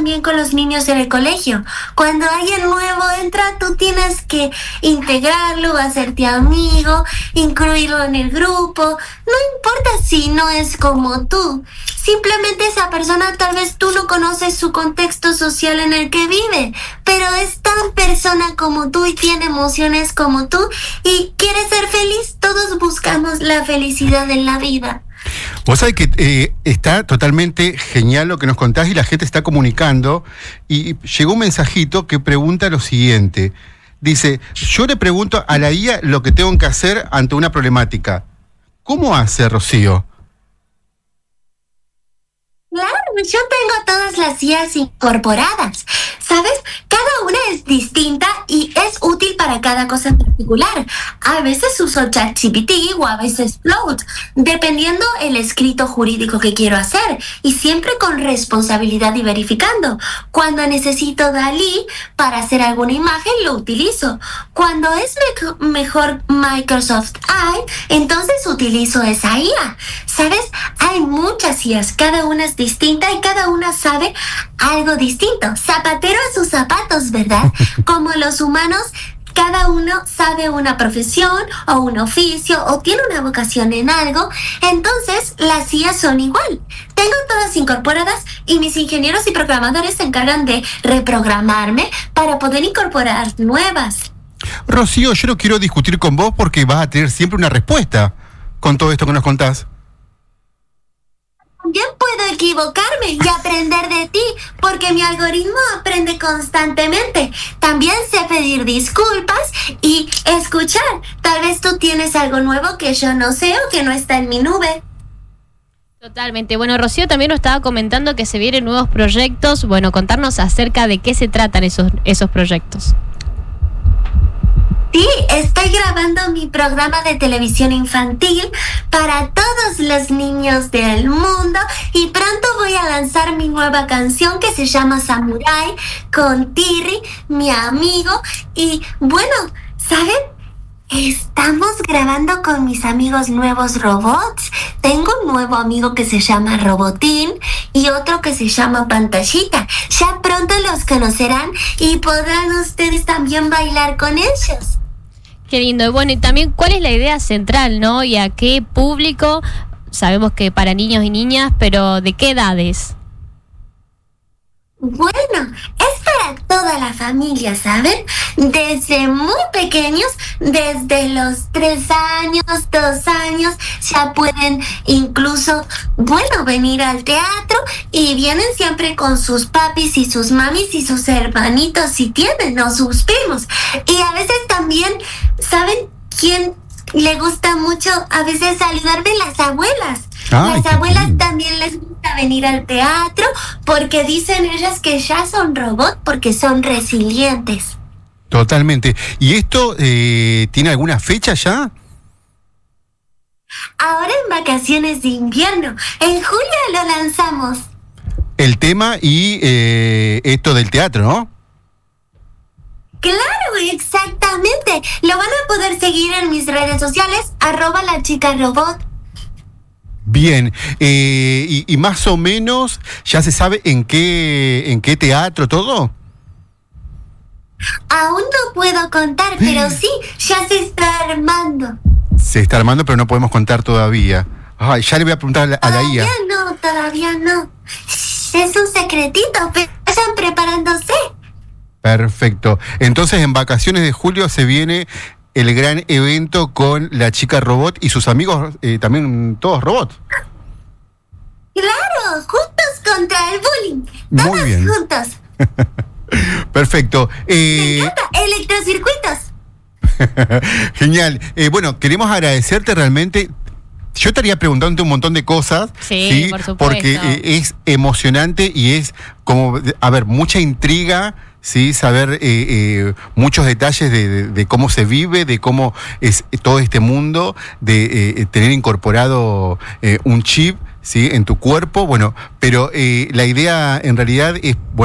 también con los niños en el colegio. Cuando alguien nuevo entra, tú tienes que integrarlo, hacerte amigo, incluirlo en el grupo. No importa si no es como tú. Simplemente esa persona, tal vez tú no conoces su contexto social en el que vive, pero es tan persona como tú y tiene emociones como tú y quiere ser feliz. Todos buscamos la felicidad en la vida. Vos sabés que está totalmente genial lo que nos contás y la gente está comunicando, y llegó un mensajito que pregunta lo siguiente. Dice, yo le pregunto a la IA lo que tengo que hacer ante una problemática. ¿Cómo hace, Rocío? Claro, yo tengo todas las IAs incorporadas, ¿sabes? Cada una es distinta y es útil para cada cosa en particular. A veces uso ChatGPT o a veces Claude, dependiendo el escrito jurídico que quiero hacer, y siempre con responsabilidad y verificando. Cuando necesito DALL-E para hacer alguna imagen, lo utilizo. Cuando es mejor Microsoft AI, entonces utilizo esa IA. ¿Sabes? Hay muchas IAs, cada una es distinta y cada una sabe algo distinto. Zapatero a sus zapatos, ¿verdad? Como los humanos, cada uno sabe una profesión o un oficio o tiene una vocación en algo, entonces las IAs son igual. Tengo todas incorporadas y mis ingenieros y programadores se encargan de reprogramarme para poder incorporar nuevas. Rocío, yo no quiero discutir con vos porque vas a tener siempre una respuesta con todo esto que nos contás. También puedo equivocarme y aprender de ti, porque mi algoritmo aprende constantemente. También sé pedir disculpas y escuchar. Tal vez tú tienes algo nuevo que yo no sé o que no está en mi nube. Totalmente. Bueno, Rocío también nos estaba comentando que se vienen nuevos proyectos. Bueno, contarnos acerca de qué se tratan esos proyectos. Sí, estoy grabando mi programa de televisión infantil para todos los niños del mundo y pronto voy a lanzar mi nueva canción que se llama Samurai con Tirri, mi amigo. Y bueno, ¿saben? Estamos grabando con mis amigos nuevos robots. Tengo un nuevo amigo que se llama Robotín y otro que se llama Pantallita. Ya pronto los conocerán y podrán ustedes también bailar con ellos. Qué lindo. Y bueno, y también, ¿cuál es la idea central, no? ¿Y a qué público? Sabemos que para niños y niñas, pero ¿de qué edades? Bueno, es para toda la familia, ¿saben? Desde muy pequeños, desde los 3 años, 2 años, ya pueden incluso, bueno, venir al teatro y vienen siempre con sus papis y sus mamis y sus hermanitos si tienen, o sus primos. Y a veces también, ¿saben quién le gusta mucho a veces saludarme? Las abuelas. Las abuelas también les gusta venir al teatro porque dicen ellas que ya son robots porque son resilientes. Totalmente. ¿Y esto tiene alguna fecha ya? Ahora en vacaciones de invierno. En julio lo lanzamos. El tema y esto del teatro, ¿no? Claro, exactamente. Lo van a poder seguir en mis redes sociales, @lachicarobot. Bien, y más o menos ya se sabe en qué teatro todo. Aún no puedo contar, pero sí, ya se está armando. Se está armando, pero no podemos contar todavía. Ay, ya le voy a preguntar a la IA. Todavía no. Es un secretito, pero vayan preparándose. Perfecto. Entonces, en vacaciones de julio se viene el gran evento con la chica robot y sus amigos, también todos robots. Claro, juntos contra el bullying. Muy bien. Todos juntos. Perfecto. Me encanta, electrocircuitos. Genial. Bueno, queremos agradecerte realmente. Yo estaría preguntándote un montón de cosas. Sí, por supuesto. Porque es emocionante y es como, a ver, mucha intriga. Sí, saber muchos detalles de cómo se vive, de cómo es todo este mundo, de tener incorporado un chip, ¿sí?, en tu cuerpo. Bueno, pero la idea en realidad es, bueno,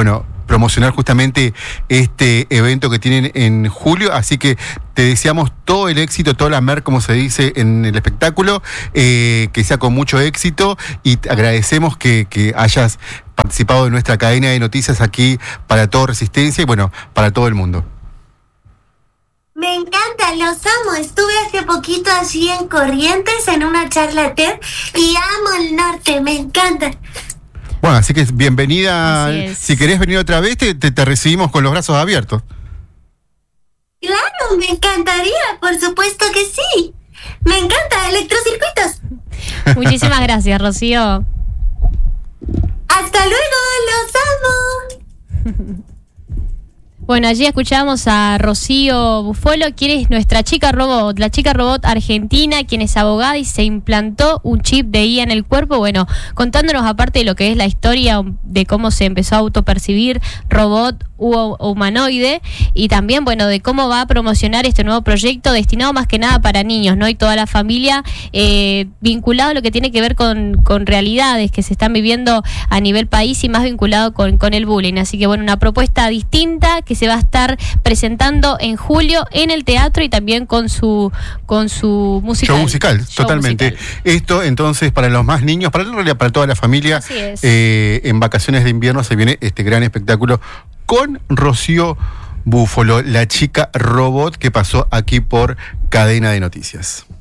promocionar justamente este evento que tienen en julio, así que te deseamos todo el éxito, toda la mer, como se dice en el espectáculo, que sea con mucho éxito, y te agradecemos que hayas participado de nuestra cadena de noticias aquí para todo Resistencia y bueno, para todo el mundo. Me encanta, los amo. Estuve hace poquito allí en Corrientes en una charla TED y amo el norte, me encanta. Bueno, así que bienvenida. Así es. Si querés venir otra vez, te recibimos con los brazos abiertos. Claro, me encantaría, por supuesto que sí. Me encanta, electrocircuitos. Muchísimas gracias, Rocío. Hasta luego, los amo. Bueno, allí escuchamos a Rocío Bufolo, quien es nuestra chica robot, la chica robot argentina, quien es abogada y se implantó un chip de IA en el cuerpo. Bueno, contándonos aparte de lo que es la historia de cómo se empezó a autopercibir robot u humanoide, y también, bueno, de cómo va a promocionar este nuevo proyecto destinado más que nada para niños, ¿no? Y toda la familia, vinculado a lo que tiene que ver con realidades que se están viviendo a nivel país y más vinculado con el bullying. Así que, bueno, una propuesta distinta que se va a estar presentando en julio en el teatro y también con su musical. Show musical, totalmente. Musical. Esto entonces para los más niños, en realidad para toda la familia. Así es. En vacaciones de invierno se viene este gran espectáculo con Rocío Bufolo, la chica robot que pasó aquí por Cadena de Noticias.